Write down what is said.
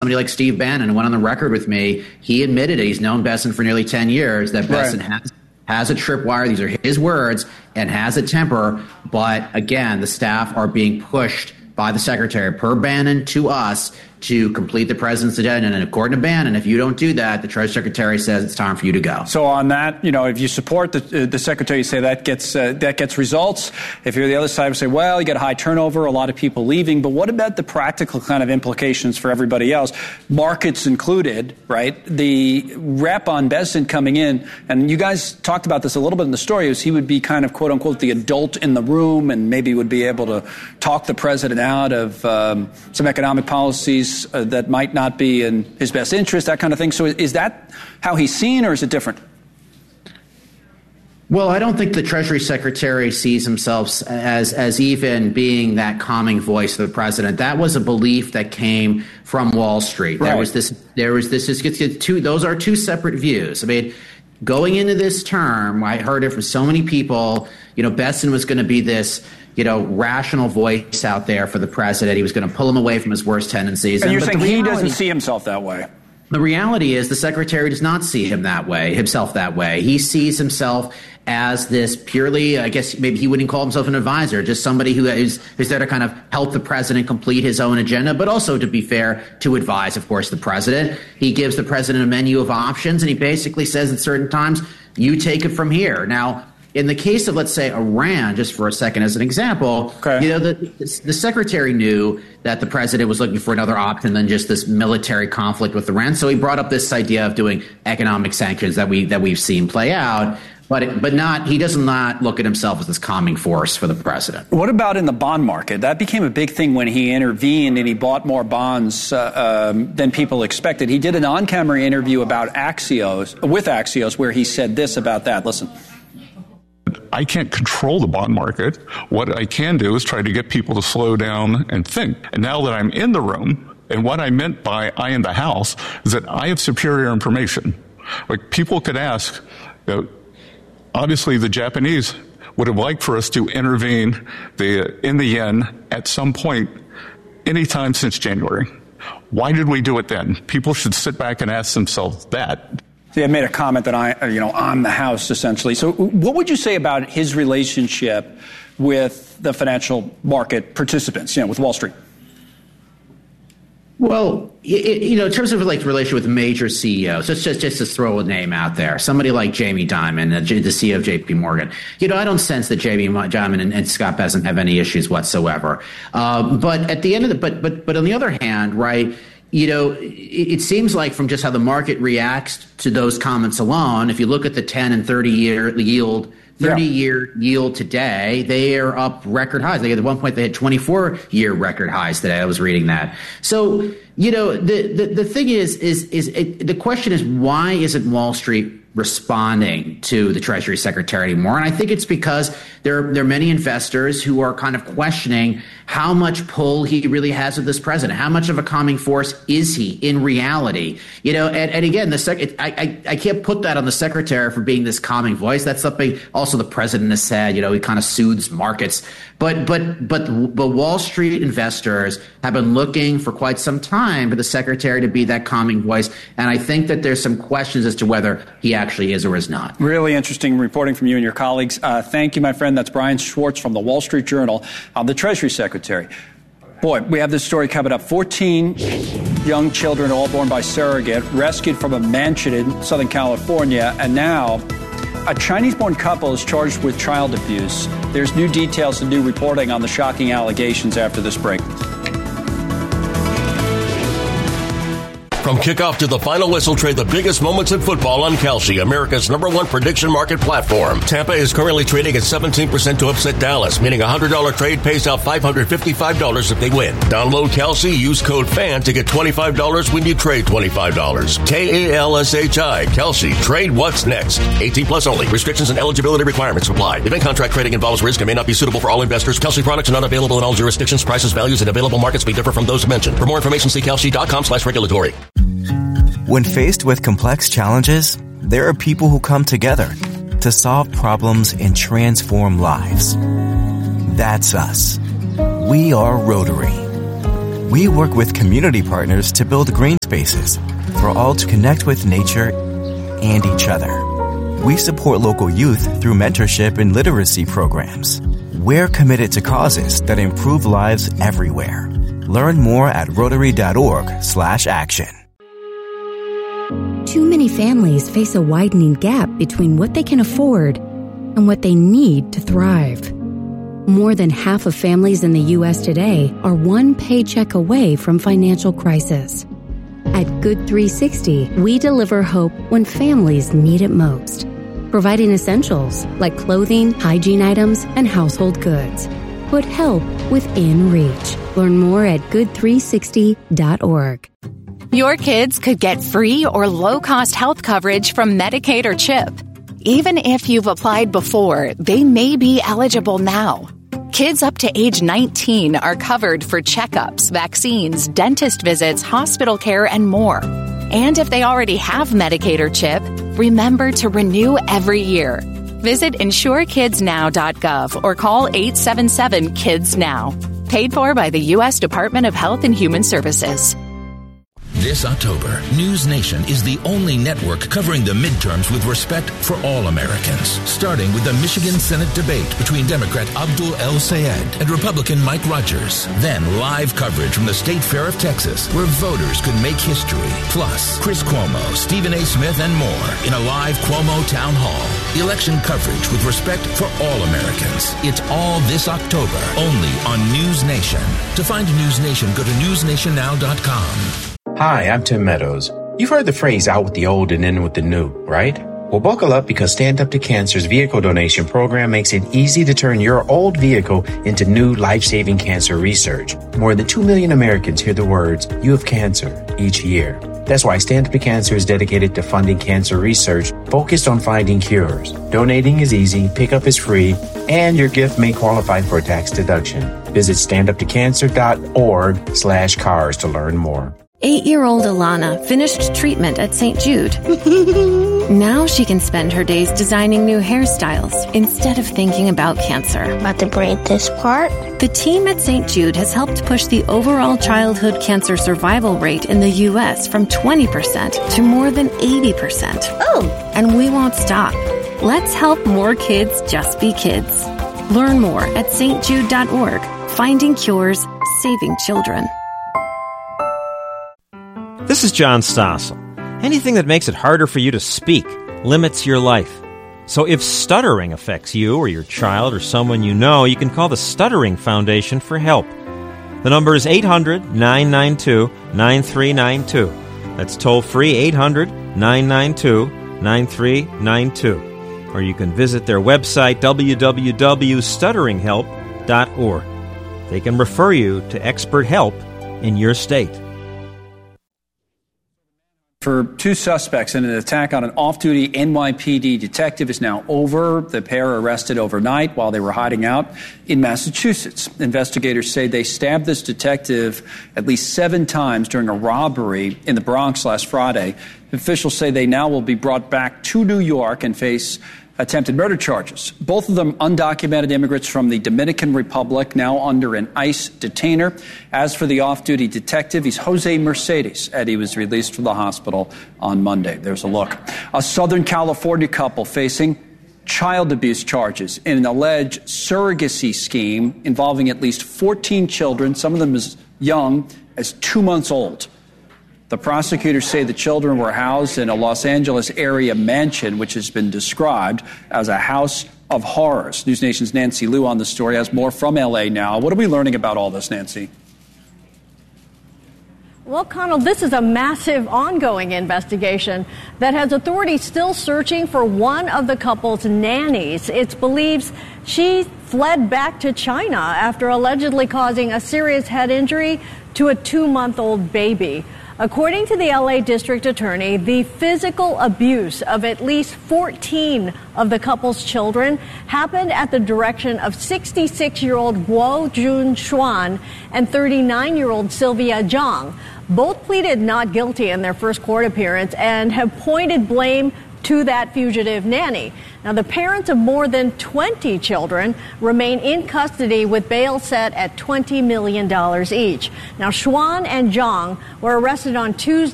somebody like Steve Bannon, who went on the record with me, he admitted it. He's known Bessent for nearly 10 years, that Bessent has a tripwire. These are his words, and has a temper. But again, the staff are being pushed by the secretary, per Bannon, to us to complete the president's agenda. And according to Bannon, if you don't do that, the Treasury Secretary says it's time for you to go. So on that, if you support the Secretary, you say that gets results. If you're the other side, you say, well, you get a high turnover, a lot of people leaving. But what about the practical kind of implications for everybody else, markets included, right? The rep on Bessent coming in, and you guys talked about this a little bit in the story, is he would be kind of, quote unquote, the adult in the room, and maybe would be able to talk the president out of some economic policies that might not be in his best interest, that kind of thing. So is that how he's seen, or is it different? Well, I don't think the Treasury Secretary sees himself as even being that calming voice of the president. That was a belief that came from Wall Street. Right. Those are two separate views. I mean, going into this term, I heard it from so many people, Bessent was going to be this, rational voice out there for the president. He was going to pull him away from his worst tendencies. And you're saying he doesn't see himself that way? The reality is the secretary does not see himself that way. He sees himself as this purely, I guess maybe he wouldn't call himself an advisor, just somebody who is there to kind of help the president complete his own agenda, but also, to be fair, to advise, of course, the president. He gives the president a menu of options, and he basically says at certain times, you take it from here. Now, in the case of, let's say, Iran, just for a second as an example, the secretary knew that the president was looking for another option than just this military conflict with Iran. So he brought up this idea of doing economic sanctions that we've seen play out. But he does not look at himself as this calming force for the president. What about in the bond market? That became a big thing when he intervened and he bought more bonds than people expected. He did an on-camera interview about Axios, where he said this about that. Listen. I can't control the bond market. What I can do is try to get people to slow down and think. And now that I'm in the room, and what I meant by I in the house is that I have superior information. Like, people could ask, obviously the Japanese would have liked for us to intervene in the yen at some point, anytime since January. Why did we do it then? People should sit back and ask themselves that. See, I made a comment that I'm the house, essentially. So what would you say about his relationship with the financial market participants, with Wall Street? Well, in terms of like the relationship with major CEOs, let's just to throw a name out there, somebody like Jamie Dimon, the CEO of JP Morgan. I don't sense that Jamie Dimon and Scott Bessent have any issues whatsoever. But at the end of but on the other hand, right, it seems like from just how the market reacts to those comments alone, if you look at the 10 and 30-year yield, 30-year yield today, they are up record highs. At one point, they had 24-year record highs today. I was reading that. So, the thing is the question is, why isn't Wall Street responding to the Treasury Secretary anymore? And I think it's because there are many investors who are kind of questioning how much pull he really has with this president. How much of a calming force is he in reality? And again, I can't put that on the secretary for being this calming voice. That's something also the president has said. He kind of soothes markets. But Wall Street investors have been looking for quite some time for the secretary to be that calming voice. And I think that there's some questions as to whether he actually is or is not. Really interesting reporting from you and your colleagues. Thank you, my friend. That's Brian Schwartz from the Wall Street Journal on the Treasury Secretary. Boy, we have this story coming up. 14 young children, all born by surrogate, rescued from a mansion in Southern California. And now a Chinese-born couple is charged with child abuse. There's new details and new reporting on the shocking allegations after this break. From kickoff to the final whistle, trade the biggest moments in football on Kalshi, America's #1 prediction market platform. Tampa is currently trading at 17% to upset Dallas, meaning a $100 trade pays out $555 if they win. Download Kalshi, use code FAN to get $25 when you trade $25. Kalshi, Kalshi, trade what's next. 18 plus only. Restrictions and eligibility requirements apply. Event contract trading involves risk and may not be suitable for all investors. Kalshi products are not available in all jurisdictions. Prices, values, and available markets may differ from those mentioned. For more information, see kalshi.com/regulatory. When faced with complex challenges, there are people who come together to solve problems and transform lives. That's us. We are Rotary. We work with community partners to build green spaces for all to connect with nature and each other. We support local youth through mentorship and literacy programs. We're committed to causes that improve lives everywhere. Learn more at Rotary.org/action. Too many families face a widening gap between what they can afford and what they need to thrive. More than half of families in the U.S. today are one paycheck away from financial crisis. At Good 360, we deliver hope when families need it most, providing essentials like clothing, hygiene items, and household goods. Put help within reach. Learn more at good360.org. Your kids could get free or low-cost health coverage from Medicaid or CHIP. Even if you've applied before, they may be eligible now. Kids up to age 19 are covered for checkups, vaccines, dentist visits, hospital care, and more. And if they already have Medicaid or CHIP, remember to renew every year. Visit InsureKidsNow.gov or call 877-KIDS-NOW. Paid for by the U.S. Department of Health and Human Services. This October, News Nation is the only network covering the midterms with respect for all Americans, starting with the Michigan Senate debate between Democrat Abdul El-Sayed and Republican Mike Rogers. Then live coverage from the State Fair of Texas, where voters could make history. Plus, Chris Cuomo, Stephen A. Smith, and more in a live Cuomo Town Hall. Election coverage with respect for all Americans. It's all this October, only on News Nation. To find News Nation, go to newsnationnow.com. Hi, I'm Tim Meadows. You've heard the phrase out with the old and in with the new, right? Well, buckle up because Stand Up to Cancer's vehicle donation program makes it easy to turn your old vehicle into new life-saving cancer research. More than 2 million Americans hear the words, "You have cancer," each year. That's why Stand Up to Cancer is dedicated to funding cancer research focused on finding cures. Donating is easy, pickup is free, and your gift may qualify for a tax deduction. Visit standuptocancer.org/cars to learn more. 8-year-old Alana finished treatment at St. Jude. Now she can spend her days designing new hairstyles instead of thinking about cancer. About to braid this part? The team at St. Jude has helped push the overall childhood cancer survival rate in the U.S. from 20% to more than 80%. Oh! And we won't stop. Let's help more kids just be kids. Learn more at stjude.org. Finding cures, saving children. This is John Stossel. Anything that makes it harder for you to speak limits your life. So if stuttering affects you or your child or someone you know, you can call the Stuttering Foundation for help. The number is 800-992-9392. That's toll-free 800-992-9392. Or you can visit their website, www.stutteringhelp.org. They can refer you to expert help in your state. For 2 suspects in an attack on an off-duty NYPD detective is now over. The pair arrested overnight while they were hiding out in Massachusetts. Investigators say they stabbed this detective at least 7 times during a robbery in the Bronx last Friday. Officials say they now will be brought back to New York and face attempted murder charges. Both of them undocumented immigrants from the Dominican Republic, now under an ICE detainer. As for the off-duty detective, he's Jose Mercedes, and he was released from the hospital on Monday. There's a look. A Southern California couple facing child abuse charges in an alleged surrogacy scheme involving at least 14 children, some of them as young as 2 months old. The prosecutors say the children were housed in a Los Angeles area mansion, which has been described as a house of horrors. News Nation's Nancy Liu on the story has more from L.A. now. What are we learning about all this, Nancy? Well, Connell, this is a massive ongoing investigation that has authorities still searching for one of the couple's nannies. It's believed she fled back to China after allegedly causing a serious head injury to a 2-month-old baby. According to the L.A. District Attorney, the physical abuse of at least 14 of the couple's children happened at the direction of 66-year-old Guo Jun-Xuan and 39-year-old Sylvia Zhang. Both pleaded not guilty in their first court appearance and have pointed blame to that fugitive nanny. Now, the parents of more than 20 children remain in custody with bail set at $20 million each. Now, Xuan and Zhang were arrested on Tuesday